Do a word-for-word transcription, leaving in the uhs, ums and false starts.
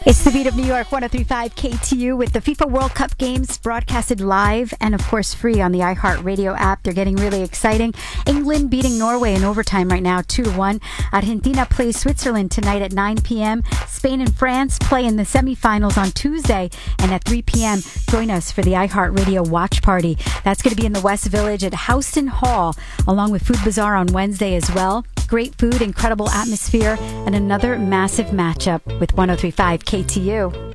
It's the Beat of New York, one oh three point five K T U with the FIFA World Cup games broadcasted live and, of course, free on the iHeartRadio app. They're getting really exciting. England beating Norway in overtime right now, two to one. Argentina plays Switzerland tonight at nine p.m. Spain and France play in the semifinals on Tuesday. And at three p.m., join us for the iHeartRadio watch party. That's going to be in the West Village at Houston Hall, along with Food Bazaar on Wednesday as well. Great food, incredible atmosphere, and another massive matchup with one oh three point five K T U.